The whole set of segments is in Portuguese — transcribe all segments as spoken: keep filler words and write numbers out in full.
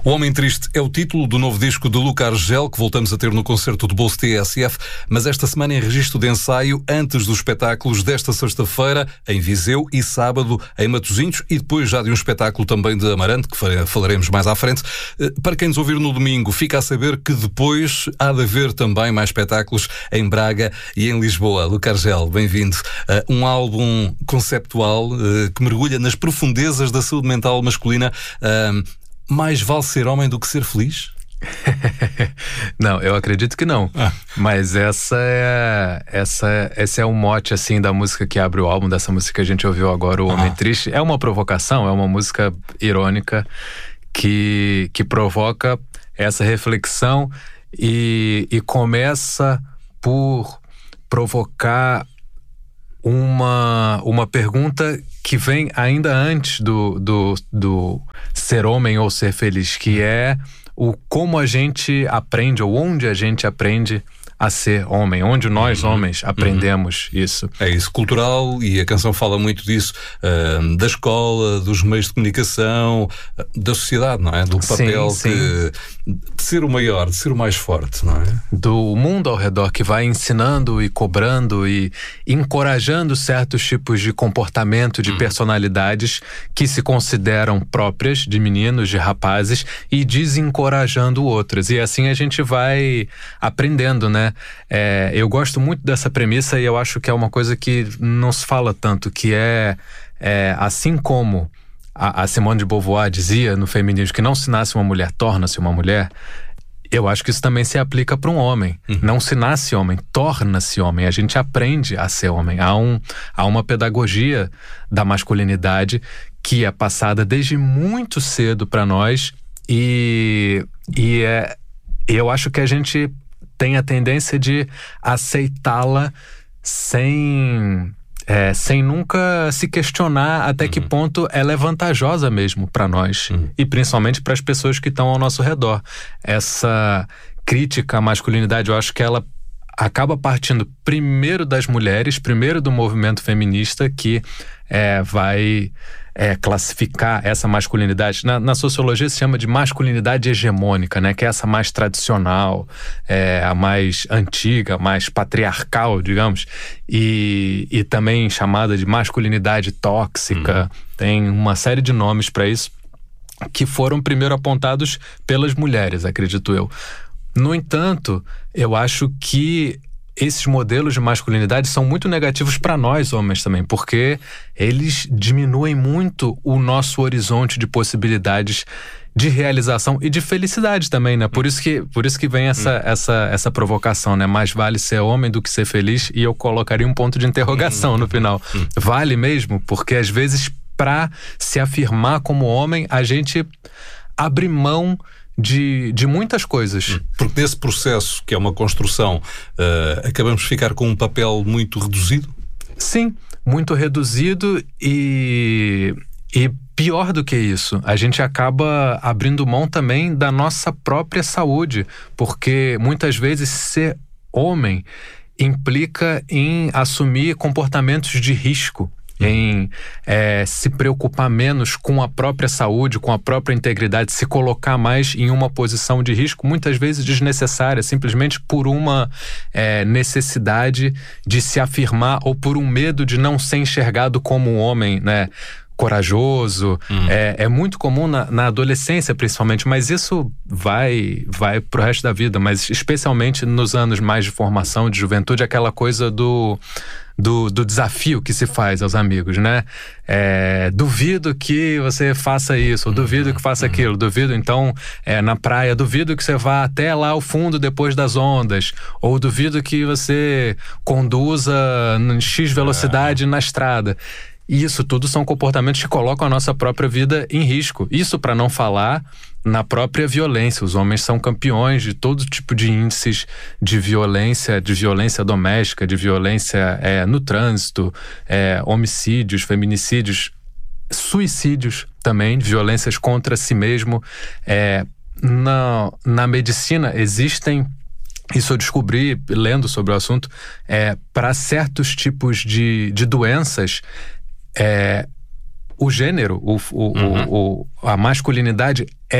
O Homem Triste é o título do novo disco de Luca Argel, que voltamos a ter no concerto do Bolso T S F, mas esta semana em registro de ensaio, antes dos espetáculos desta sexta-feira, em Viseu, e sábado em Matosinhos, e depois já de um espetáculo também de Amarante, que falaremos mais à frente. Para quem nos ouvir no domingo, fica a saber que depois há de haver também mais espetáculos em Braga e em Lisboa. Luca Argel, bem-vindo. Um álbum conceptual que mergulha nas profundezas da saúde mental masculina. Mais vale ser homem do que ser feliz? Não, eu acredito que não. Ah. Mas essa é, essa, esse é o mote assim, da música que abre o álbum, dessa música que a gente ouviu agora, O Homem ah. Triste. É uma provocação, é uma música irônica que, que provoca essa reflexão e, e começa por provocar uma, uma pergunta que vem ainda antes do, do, do ser homem ou ser feliz, que é o como a gente aprende, ou onde a gente aprende a ser homem, onde nós uhum. homens aprendemos uhum. isso. É isso, cultural, e a canção fala muito disso, uh, da escola, dos meios de comunicação, uh, da sociedade, não é? Do papel sim, sim. Que, de ser o maior, de ser o mais forte, não é? Do mundo ao redor que vai ensinando e cobrando e encorajando certos tipos de comportamento, de uhum. personalidades que se consideram próprias de meninos, de rapazes, e desencorajando outras. E assim a gente vai aprendendo, né? É, eu gosto muito dessa premissa e eu acho que é uma coisa que não se fala tanto, que é, é assim como a, a Simone de Beauvoir dizia no Feminismo que não se nasce uma mulher, torna-se uma mulher. Eu acho que isso também se aplica para um homem. Uhum. Não se nasce homem, torna-se homem. A gente aprende a ser homem. Há, um, há uma pedagogia da masculinidade que é passada desde muito cedo para nós e, e é, eu acho que a gente tem a tendência de aceitá-la sem, é, sem nunca se questionar até uhum. que ponto ela é vantajosa mesmo para nós uhum. e principalmente para as pessoas que estão ao nosso redor. Essa crítica à masculinidade, eu acho que ela acaba partindo primeiro das mulheres, primeiro do movimento feminista, que é, vai é, classificar essa masculinidade. Na, na sociologia se chama de masculinidade hegemônica, né? Que é essa mais tradicional, é, a mais antiga, mais patriarcal, digamos, e, e também chamada de masculinidade tóxica. Uhum. Tem uma série de nomes para isso que foram primeiro apontados pelas mulheres, acredito eu. No entanto, eu acho que esses modelos de masculinidade são muito negativos para nós homens também, porque eles diminuem muito o nosso horizonte de possibilidades de realização e de felicidade também, né? Por isso que, por isso que vem essa, hum. essa, essa provocação, né? Mais vale ser homem do que ser feliz, e eu colocaria um ponto de interrogação hum. no final. Hum. Vale mesmo? Porque às vezes, para se afirmar como homem, a gente abre mão De, de muitas coisas. Porque nesse processo, que é uma construção, uh, acabamos de ficar com um papel muito reduzido? Sim, muito reduzido e, e pior do que isso, a gente acaba abrindo mão também da nossa própria saúde, porque muitas vezes ser homem implica em assumir comportamentos de risco, em é, se preocupar menos com a própria saúde, com a própria integridade, se colocar mais em uma posição de risco, muitas vezes desnecessária, simplesmente por uma é, necessidade de se afirmar ou por um medo de não ser enxergado como um homem, né, corajoso. Hum. É, é muito comum na, na adolescência, principalmente, mas isso vai, vai pro resto da vida, mas especialmente nos anos mais de formação, de juventude, aquela coisa do... Do, do desafio que se faz aos amigos, né? É, duvido que você faça isso, ou duvido que faça aquilo, duvido, então, é, na praia, duvido que você vá até lá ao fundo depois das ondas, ou duvido que você conduza em X velocidade na estrada. E isso tudo são comportamentos que colocam a nossa própria vida em risco. Isso para não falar na própria violência. Os homens são campeões de todo tipo de índices de violência, de violência doméstica, de violência é, no trânsito, é, homicídios, feminicídios, suicídios também, violências contra si mesmo. É, na, na medicina existem, isso eu descobri lendo sobre o assunto, é, para certos tipos de, de doenças, é, o gênero, o, o, uhum. o, o, a masculinidade é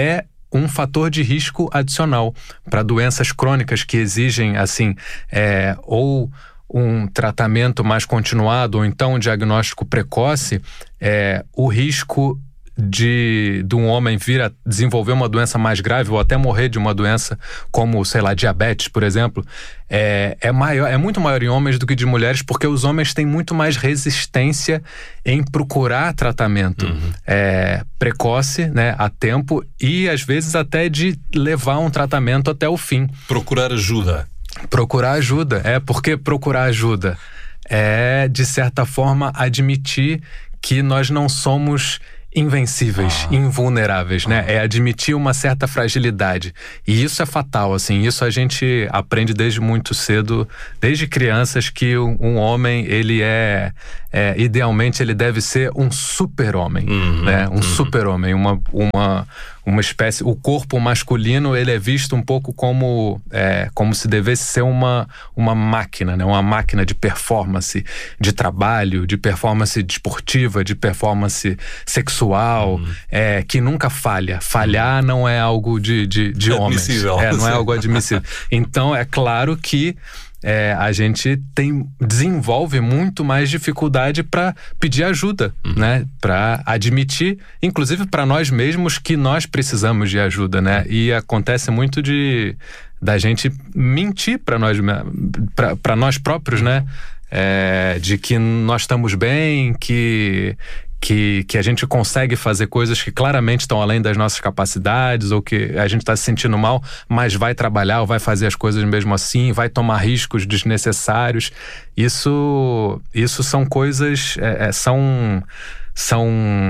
um fator de risco adicional para doenças crônicas que exigem, assim, é, ou um tratamento mais continuado, ou então um diagnóstico precoce. É, o risco de, de um homem vir a desenvolver uma doença mais grave ou até morrer de uma doença como, sei lá, diabetes, por exemplo, é, é, maior, é muito maior em homens do que de mulheres, porque os homens têm muito mais resistência em procurar tratamento uhum. é, precoce, né, a tempo, e às vezes até de levar um tratamento até o fim. Procurar ajuda. Procurar ajuda, é porque procurar ajuda é, de certa forma, admitir que nós não somos invencíveis, ah. invulneráveis, né? Ah. É admitir uma certa fragilidade. E isso é fatal, assim. Isso a gente aprende desde muito cedo, desde crianças, que um, um homem, ele é, é... idealmente, ele deve ser um super-homem, uhum, né? Um uhum. super-homem, uma... uma uma espécie, o corpo masculino, ele é visto um pouco como é, como se devesse ser uma, uma máquina, né? Uma máquina de performance, de trabalho, de performance desportiva, de performance sexual, uhum. é, que nunca falha. Falhar não é algo de, de, de homens. É, não é algo admissível. Então, é claro que É, a gente tem, desenvolve muito mais dificuldade para pedir ajuda, uhum. né? Para admitir, inclusive para nós mesmos, que nós precisamos de ajuda, né? E acontece muito de da gente mentir para nós, para nós próprios, né? É, de que nós estamos bem, que Que, que a gente consegue fazer coisas que claramente estão além das nossas capacidades, ou que a gente está se sentindo mal, mas vai trabalhar ou vai fazer as coisas mesmo assim, vai tomar riscos desnecessários. Isso, isso são coisas, é, é, são... são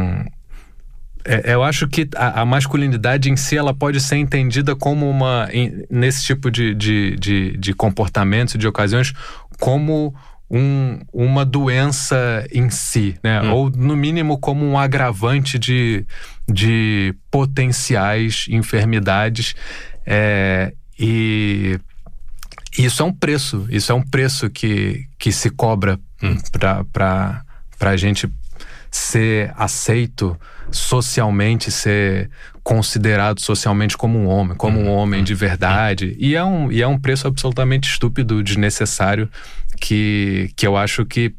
é, eu acho que a, a masculinidade em si, ela pode ser entendida como uma, em, nesse tipo de, de, de, de comportamentos, de ocasiões, como Um, uma doença em si, né? Hum. Ou, no mínimo, como um agravante de, de potenciais enfermidades. É, e isso é um preço, isso é um preço que, que se cobra hum. para a gente ser aceito socialmente, ser considerado socialmente como um homem, como hum. um homem de verdade. E é um, e é um preço absolutamente estúpido, desnecessário, que, que eu acho que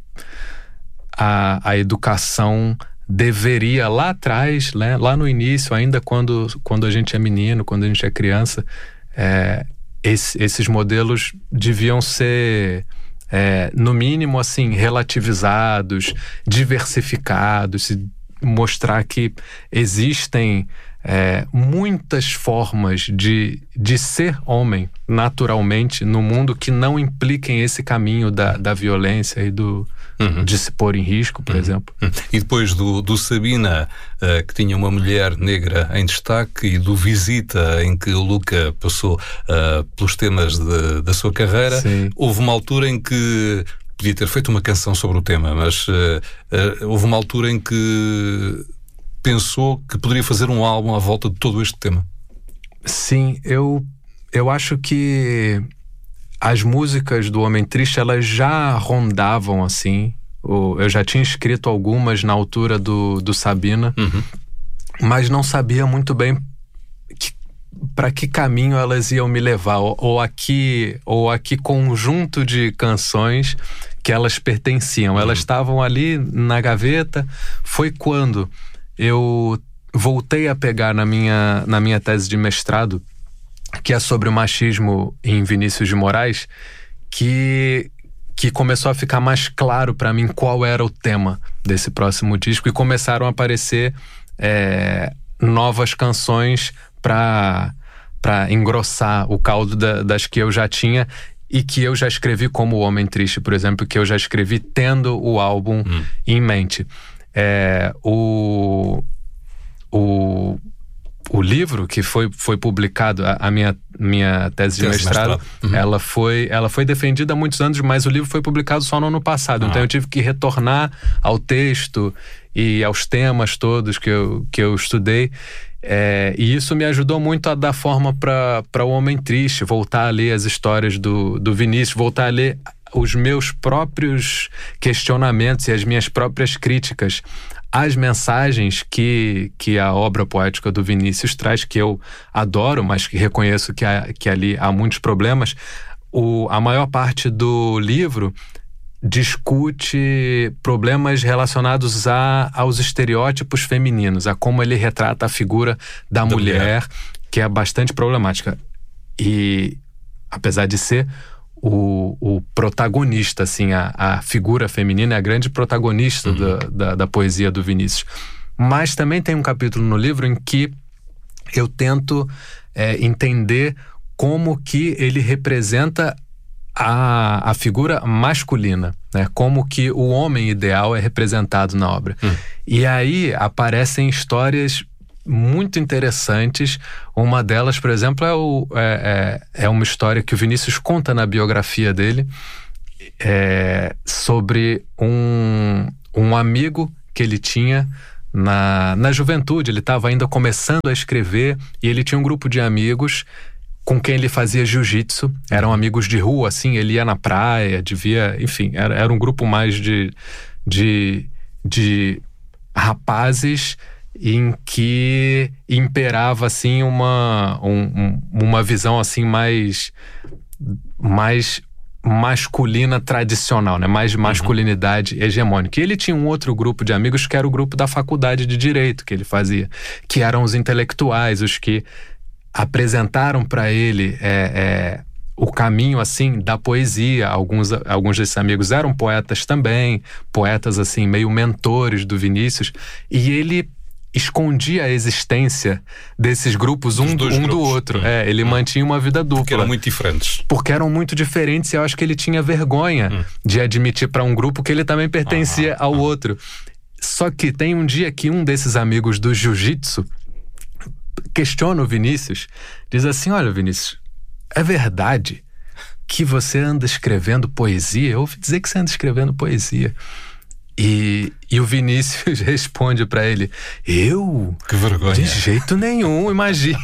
a, a educação deveria, lá atrás, né, lá no início, ainda quando, quando a gente é menino, quando a gente é criança, é, esse, esses modelos deviam ser, é, no mínimo, assim, relativizados, diversificados, se mostrar que existem é, muitas formas de, de ser homem naturalmente no mundo que não impliquem esse caminho da, da violência e do, uhum. de se pôr em risco, por uhum. exemplo. Uhum. E depois do, do Sabina, uh, que tinha uma mulher negra em destaque, e do Visita, em que o Luca passou uh, pelos temas de, da sua carreira, Sim. houve uma altura em que podia ter feito uma canção sobre o tema, mas uh, uh, houve uma altura em que pensou que poderia fazer um álbum à volta de todo este tema. Sim, eu, eu acho que as músicas do Homem Triste, elas já rondavam assim. Eu já tinha escrito algumas na altura do, do Sabina, uhum. mas não sabia muito bem para que caminho elas iam me levar, ou, ou, a que, ou a que conjunto de canções que elas pertenciam. Uhum. Elas estavam ali na gaveta. Foi quando eu voltei a pegar na minha, na minha tese de mestrado, que é sobre o machismo em Vinícius de Moraes, que, que começou a ficar mais claro para mim qual era o tema desse próximo disco, e começaram a aparecer é, novas canções para para engrossar o caldo da, das que eu já tinha e que eu já escrevi como O Homem Triste, por exemplo, que eu já escrevi tendo o álbum hum. em mente. É, o, o, o livro que foi, foi publicado, a, a minha, minha tese de mestrado, mestrado. Uhum. ela, foi, ela foi defendida há muitos anos, mas o livro foi publicado só no ano passado. Ah. Então eu tive que retornar ao texto e aos temas todos que eu, que eu estudei. É, e isso me ajudou muito a dar forma para O Homem Triste, voltar a ler as histórias do, do Vinícius, voltar a ler os meus próprios questionamentos e as minhas próprias críticas as mensagens que, que a obra poética do Vinícius traz, que eu adoro, mas que reconheço que, há, que ali há muitos problemas. O, a maior parte do livro discute problemas relacionados a, aos estereótipos femininos, a como ele retrata a figura da, da mulher, mulher, que é bastante problemática. E, apesar de ser o, o protagonista, assim, a, a figura feminina é a grande protagonista uhum. da, da, da poesia do Vinícius. Mas também tem um capítulo no livro em que eu tento é, entender como que ele representa A, a figura masculina, né? Como que o homem ideal é representado na obra. Hum. E aí aparecem histórias muito interessantes. Uma delas, por exemplo, é, o, é, é, é uma história que o Vinícius conta na biografia dele, é, sobre um, um amigo que ele tinha na, na juventude. Ele estava ainda começando a escrever e ele tinha um grupo de amigos com quem ele fazia jiu-jitsu. Eram amigos de rua, assim, ele ia na praia, devia, enfim, era, era um grupo mais de, de, de rapazes em que imperava, assim, uma, um, uma visão, assim, mais, mais masculina tradicional, né? Mais de masculinidade uhum. hegemônica. E ele tinha um outro grupo de amigos que era o grupo da faculdade de Direito que ele fazia, que eram os intelectuais, os que apresentaram para ele é, é, o caminho, assim, da poesia. Alguns, alguns desses amigos eram poetas também, poetas, assim, meio mentores do Vinícius, e ele escondia a existência desses grupos um, do, um grupos. do outro. Hum. É, ele hum. mantinha uma vida dupla. Porque eram muito diferentes. Porque eram muito diferentes e eu acho que ele tinha vergonha hum. de admitir para um grupo que ele também pertencia ah, ao ah. outro. Só que tem um dia que um desses amigos do jiu-jitsu questiona o Vinícius, diz assim: olha, Vinícius, é verdade que você anda escrevendo poesia? Eu ouvi dizer que você anda escrevendo poesia. E, e o Vinícius responde pra ele: eu? Que vergonha. De jeito nenhum, imagina.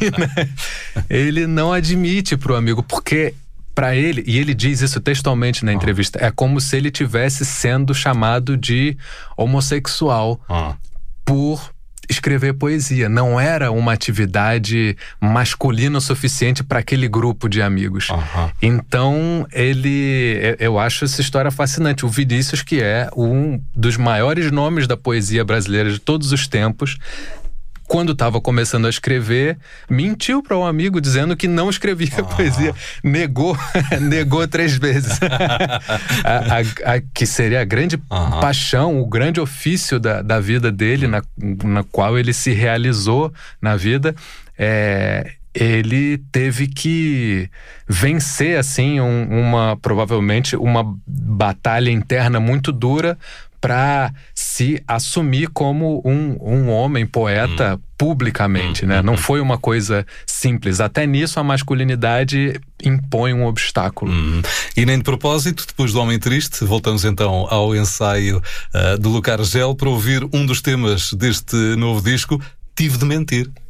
Ele não admite pro amigo, porque pra ele, e ele diz isso textualmente na entrevista, ah. é como se ele tivesse sendo chamado de homossexual ah. por escrever poesia. Não era uma atividade masculina o suficiente para aquele grupo de amigos. Uhum. Então, ele... Eu acho essa história fascinante. O Vinícius, que é um dos maiores nomes da poesia brasileira de todos os tempos, quando estava começando a escrever, mentiu para um amigo dizendo que não escrevia ah. poesia. Negou, negou três vezes. a, a, a, que seria a grande ah. paixão, o grande ofício da, da vida dele, na, na qual ele se realizou na vida. É, ele teve que vencer, assim, um, uma, provavelmente uma batalha interna muito dura para se assumir como um, um homem poeta hum. publicamente, hum, né? Hum, Não hum. foi uma coisa simples. Até nisso a masculinidade impõe um obstáculo. Hum. E nem de propósito, depois do Homem Triste, voltamos então ao ensaio uh, do Luca Argel para ouvir um dos temas deste novo disco, Tive de Mentir.